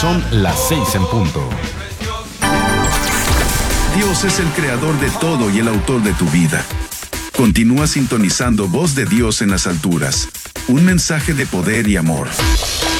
Son las 6 en punto. Dios es el creador de todo y el autor de tu vida. Continúa sintonizando Voz de Dios en las alturas. Un mensaje de poder y amor.